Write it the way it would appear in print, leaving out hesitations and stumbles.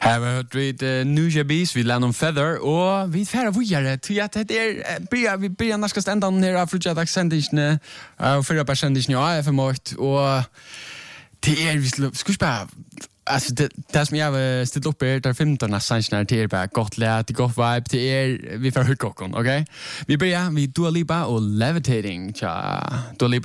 Här har vi Nuja Bees, vi Lennon Feather och vi färra vidare till att det vi börjar nästan ända ner av fredagssändningen och förra persändningen av FM8 och det vi ska bara alltså det som jag har ställt upp där 15 sändningar till bara gott lät, gott vibe till vi får hugga okej? Vi börjar vi Dua Lipa och Levitating. Tja, Dua Lipa